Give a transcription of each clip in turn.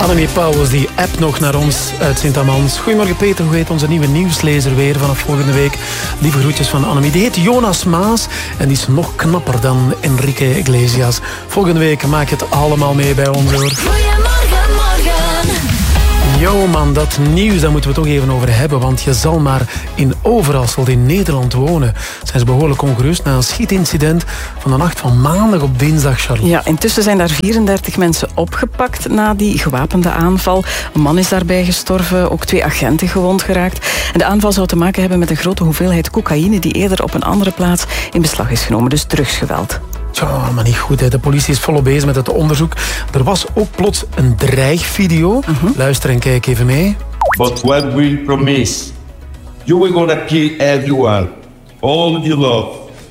Annemie Pauwels die appt nog naar ons uit Sint-Amans. Goedemorgen Peter, hoe heet onze nieuwe nieuwslezer weer vanaf volgende week? Lieve groetjes van Annemie. Die heet Jonas Maas en die is nog knapper dan Enrique Iglesias. Volgende week maak je het allemaal mee bij ons hoor. Goedemorgen, morgen. Jo man, dat nieuws, daar moeten we het toch even over hebben. Want je zal maar in Overasselt in Nederland wonen. Zijn ze behoorlijk ongerust na een schietincident van de nacht van maandag op dinsdag, Charlotte. Ja, intussen zijn daar 34 mensen opgepakt na die gewapende aanval. Een man is daarbij gestorven, ook 2 agenten gewond geraakt. En de aanval zou te maken hebben met een grote hoeveelheid cocaïne die eerder op een andere plaats in beslag is genomen. Dus drugsgeweld. Tja, maar niet goed. Hè. De politie is volop bezig met het onderzoek. Er was ook plots een dreigvideo. Luister en kijk even mee. But what we promise, you will gonna kill everyone. All you love,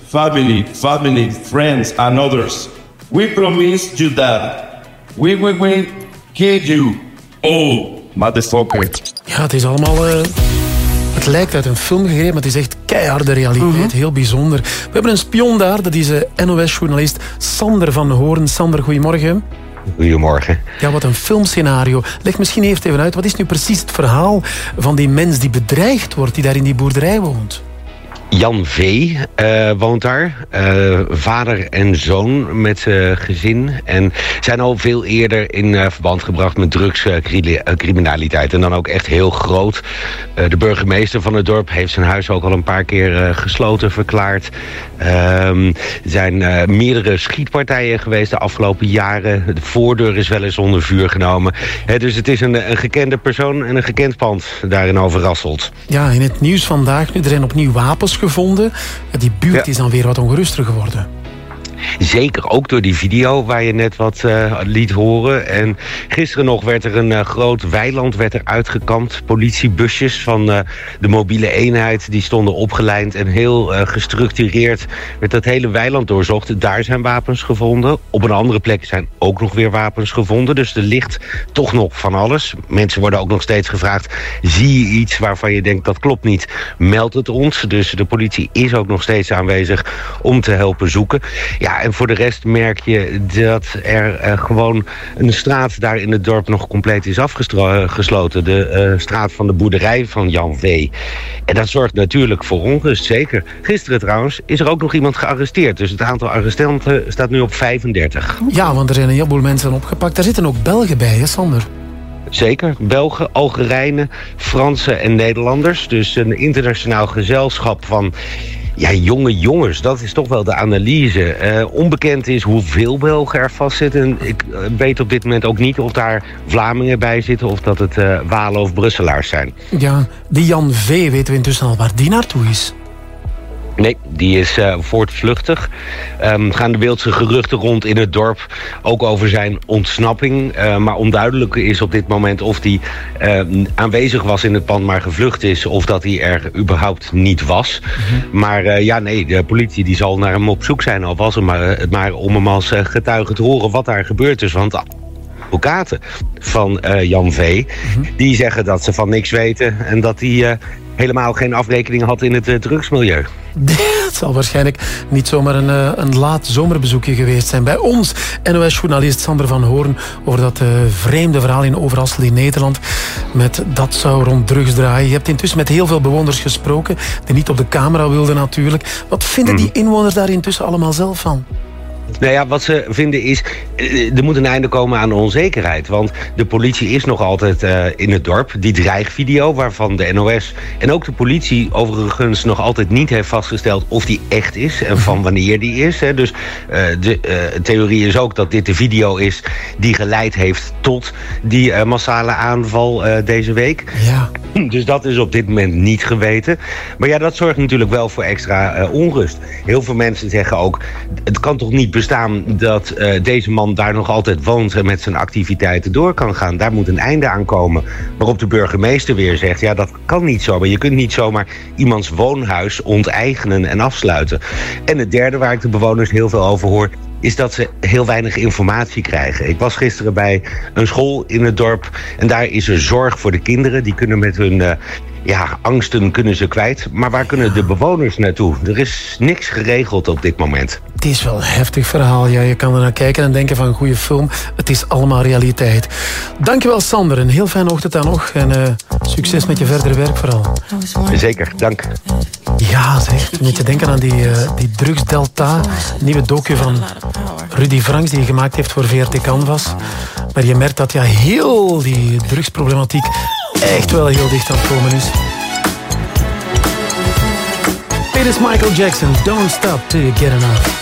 family, friends and others. We promise you that. We will kill you. Oh, motherfucker. Ja, het is allemaal... Het lijkt uit een film gegrepen, maar het is echt keiharde realiteit. Heel bijzonder. We hebben een spion daar, dat is NOS-journalist Sander van Hoorn. Sander, goedemorgen. Goedemorgen. Ja, wat een filmscenario. Leg misschien even uit, wat is nu precies het verhaal van die mens die bedreigd wordt, die daar in die boerderij woont? Jan V. Woont daar. Vader en zoon met gezin. En zijn al veel eerder in verband gebracht met drugscriminaliteit. En dan ook echt heel groot. De burgemeester van het dorp heeft zijn huis ook al een paar keer gesloten verklaard. Er zijn meerdere schietpartijen geweest de afgelopen jaren. De voordeur is wel eens onder vuur genomen. Dus het is een gekende persoon en een gekend pand daarin Overasselt. Ja, in het nieuws vandaag nu, er zijn opnieuw wapens gevonden. Die buurt is dan weer wat ongeruster geworden. Zeker, ook door die video waar je net wat liet horen. En gisteren nog werd er een groot weiland uitgekampt. Politiebusjes van de mobiele eenheid die stonden opgelijnd en heel gestructureerd werd dat hele weiland doorzocht. Daar zijn wapens gevonden. Op een andere plek zijn ook nog weer wapens gevonden. Dus er ligt toch nog van alles. Mensen worden ook nog steeds gevraagd, zie je iets waarvan je denkt dat klopt niet? Meld het ons. Dus de politie is ook nog steeds aanwezig om te helpen zoeken. Ja, en voor de rest merk je dat er gewoon een straat daar in het dorp nog compleet is afgesloten. De straat van de boerderij van Jan V. En dat zorgt natuurlijk voor onrust, zeker. Gisteren trouwens is er ook nog iemand gearresteerd. Dus het aantal arrestanten staat nu op 35. Ja, want er zijn een heleboel mensen opgepakt. Daar zitten ook Belgen bij, hè Sander? Zeker. Belgen, Algerijnen, Fransen en Nederlanders. Dus een internationaal gezelschap van... Ja, jonge jongens, dat is toch wel de analyse. Onbekend is hoeveel Belgen er vastzitten. Ik weet op dit moment ook niet of daar Vlamingen bij zitten... of dat het Walen of Brusselaars zijn. Ja, die Jan V. weten we intussen al waar die naartoe is. Nee, die is voortvluchtig. Gaan de wereldse geruchten rond in het dorp. Ook over zijn ontsnapping. Maar onduidelijk is op dit moment of hij aanwezig was in het pand... maar gevlucht is of dat hij er überhaupt niet was. Maar de politie die zal naar hem op zoek zijn. Al was het maar om hem als getuige te horen wat daar gebeurd is. Want advocaten van Jan V. Die zeggen dat ze van niks weten... en dat hij helemaal geen afrekening had in het drugsmilieu. Het zal waarschijnlijk niet zomaar een laat zomerbezoekje geweest zijn. Bij ons, NOS-journalist Sander van Hoorn... over dat vreemde verhaal in Overasselt in Nederland. Met dat zou rond drugs draaien. Je hebt intussen met heel veel bewoners gesproken... die niet op de camera wilden natuurlijk. Wat vinden die inwoners daar intussen allemaal zelf van? Nou ja, wat ze vinden is... er moet een einde komen aan de onzekerheid. Want de politie is nog altijd in het dorp. Die dreigvideo waarvan de NOS en ook de politie... overigens nog altijd niet heeft vastgesteld of die echt is... en van wanneer die is. Hè. Dus de theorie is ook dat dit de video is... die geleid heeft tot die massale aanval deze week. Ja. Dus dat is op dit moment niet geweten. Maar ja, dat zorgt natuurlijk wel voor extra onrust. Heel veel mensen zeggen ook... het kan toch niet bestaan dat deze man daar nog altijd woont... en met zijn activiteiten door kan gaan. Daar moet een einde aan komen. Waarop de burgemeester weer zegt... ja, dat kan niet zomaar. Je kunt niet zomaar iemands woonhuis onteigenen en afsluiten. En het derde waar ik de bewoners heel veel over hoor... is dat ze heel weinig informatie krijgen. Ik was gisteren bij een school in het dorp... en daar is er zorg voor de kinderen. Die kunnen met hun angsten kunnen ze kwijt. Maar waar kunnen de bewoners naartoe? Er is niks geregeld op dit moment. Het is wel een heftig verhaal. Ja, je kan er naar kijken en denken van een goede film. Het is allemaal realiteit. Dankjewel Sander. Een heel fijne ochtend dan nog. En succes met je verdere werk vooral. Zeker, dank. Ja zeg, moet je denken aan die drugsdelta. Nieuwe docu van Rudy Franks die hij gemaakt heeft voor VRT Canvas. Maar je merkt dat heel die drugsproblematiek echt wel heel dicht aan het komen is. Dit is Michael Jackson. Don't stop till you get enough.